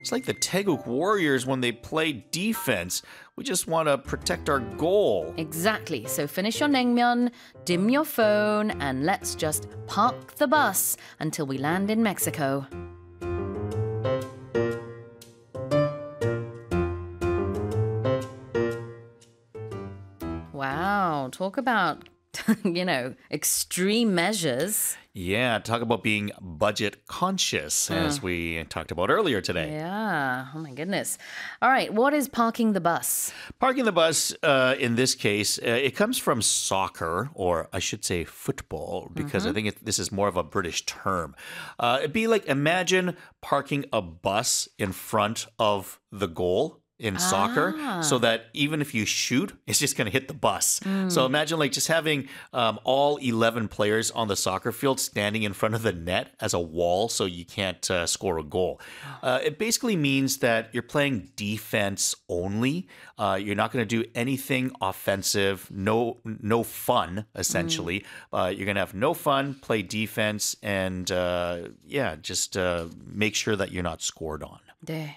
It's like the Taeguk Warriors when they play defense. We just want to protect our goal. Exactly. So finish your naengmyeon, dim your phone, and let's just park the bus until we land in Mexico. Wow, talk about, extreme measures. Yeah, talk about being budget conscious, as we talked about earlier today. Yeah, oh my goodness. All right, what is parking the bus? Parking the bus, in this case, it comes from soccer, or I should say football, because I think this is more of a British term. It'd be like, imagine parking a bus in front of the goal in soccer, so that even if you shoot, it's just going to hit the bus. So imagine like just having all 11 players on the soccer field standing in front of the net as a wall so you can't score a goal. It basically means that you're playing defense only. You're not going to do anything offensive, no fun, essentially. You're going to have no fun, play defense, and just make sure that you're not scored on. 네.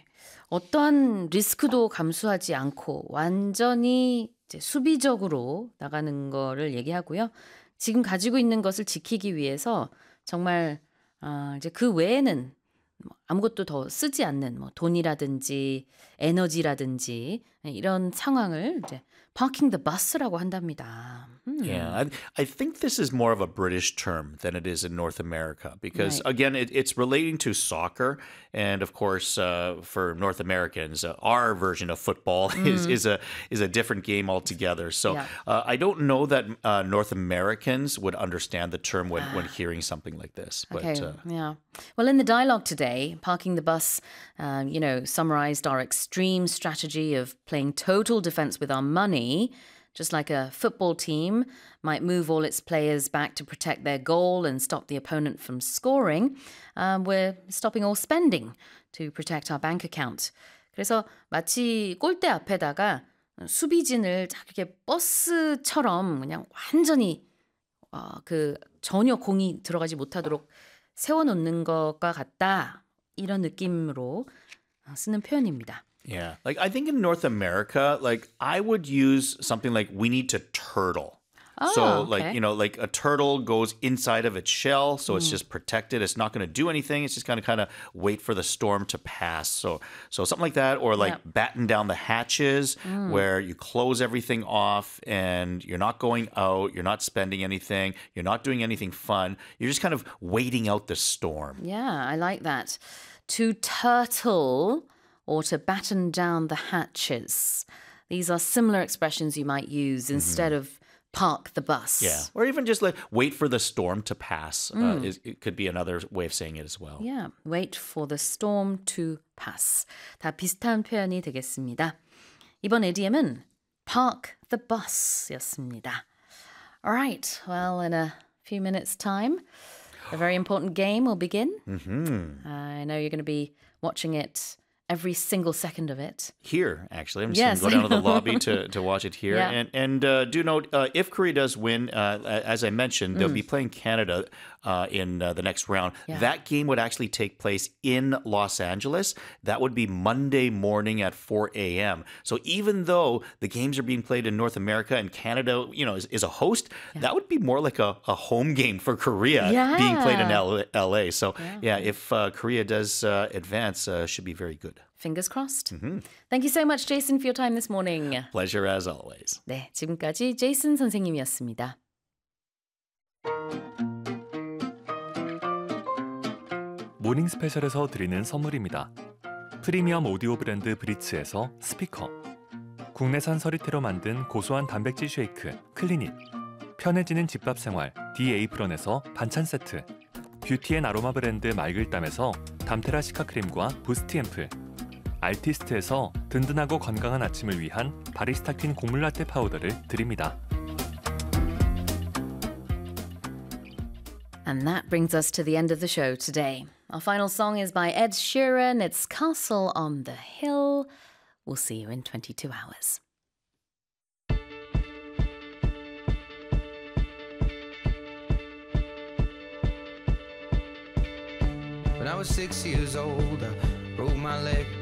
어떠한 리스크도 감수하지 않고 완전히 이제 수비적으로 나가는 거를 얘기하고요. 지금 가지고 있는 것을 지키기 위해서 정말 이제 그 외에는 아무것도 더 쓰지 않는 돈이라든지 에너지라든지 이런 상황을 이제 parking the bus라고 한답니다. Yeah, I think this is more of a British term than it is in North America because, again, it's relating to soccer. And, of course, for North Americans, our version of football is a different game altogether. So I don't know that North Americans would understand the term when hearing something like this. But, yeah. Well, in the dialogue today, parking the bus, summarized our extreme strategy of playing total defense with our money. Just like a football team might move all its players back to protect their goal and stop the opponent from scoring, we're stopping all spending to protect our bank account. 그래서 마치 골대 앞에다가 수비진을 이렇게 버스처럼 그냥 완전히 전혀 공이 들어가지 못하도록 세워놓는 것과 같다. 이런 느낌으로 쓰는 표현입니다. Yeah. Like, I think in North America, like, I would use something like, we need to turtle. So, like, like a turtle goes inside of its shell, so it's just protected. It's not going to do anything. It's just going to kind of wait for the storm to pass. So something like that, or like batten down the hatches, where you close everything off and you're not going out, you're not spending anything, you're not doing anything fun. You're just kind of waiting out the storm. Yeah, I like that. To turtle or to batten down the hatches. These are similar expressions you might use instead of park the bus. Yeah, or even just like wait for the storm to pass. It could be another way of saying it as well. Yeah, wait for the storm to pass. 다 비슷한 표현이 되겠습니다. 이번 idiom은 park the bus 였습니다. All right, well, in a few minutes' time, a very important game will begin. I know you're going to be watching it every single second of it. Here, actually. I'm just going to go down to the lobby to watch it here. Yeah. And do note, if Korea does win, as I mentioned, they'll be playing Canada in the next round. Yeah. That game would actually take place in Los Angeles. That would be Monday morning at 4 a.m. So even though the games are being played in North America and Canada, is a host, that would be more like a home game for Korea being played in LA. So if Korea does advance, should be very good. Fingers crossed. Thank you so much, Jason, for your time this morning. Pleasure as always. 네, 지금까지 제이슨 선생님이었습니다. 모닝 스페셜에서 드리는 선물입니다. 프리미엄 오디오 브랜드 브리츠에서 스피커, 국내산 서리태로 만든 고소한 단백질 쉐이크 클리닛, 편해지는 집밥 생활 디에이프런에서 반찬 세트, 뷰티 앤 아로마 브랜드 말글담에서 담테라 시카 크림과 부스트 앰플, 알티스트에서 든든하고 건강한 아침을 위한 바리스타 퀸 곡물 라떼 파우더를 드립니다. And that brings us to the end of the show today. Our final song is by Ed Sheeran. It's Castle on the Hill. We'll see you in 22 hours. When I was 6 years old, I broke my leg.